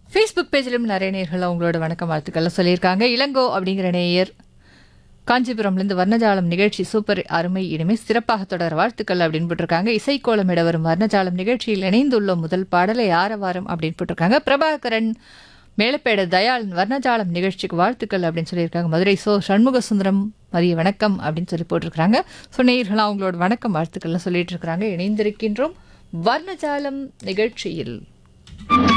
Facebook பேஜிலும் நிறைய நேயர்கள் அவங்களோட வணக்கம் வாழ்த்துக்கள் சொல்லியிருக்காங்க. இளங்கோ அப்படிங்கிற நேயர் காஞ்சிபுரம்லேருந்து வர்ணஜாலம் நிகழ்ச்சி சூப்பர் அருமை இனிமே சிறப்பாக தொடர வாழ்த்துக்கள் அப்படின்னு போட்டிருக்காங்க. இசைக்கோலமிட வரும் வர்ணஜாலம் நிகழ்ச்சியில் இணைந்துள்ள முதல் பாடலை ஆரவாரம் அப்படின்னு போட்டிருக்காங்க. பிரபாகரன் மேலப்பேட தயாள் வர்ணஜாலம் நிகழ்ச்சிக்கு வாழ்த்துக்கள் அப்படின்னு சொல்லியிருக்காங்க. மதுரை சண்முக சுந்தரம் மதிய வணக்கம் அப்படின்னு சொல்லி போட்டிருக்காங்க. ஸோ நேயர்கள் அவங்களோட வணக்கம் வாழ்த்துக்கள்லாம் சொல்லிட்டு இருக்கிறாங்க. இணைந்திருக்கின்றோம் வர்ணஜாலம் நிகழ்ச்சியில்.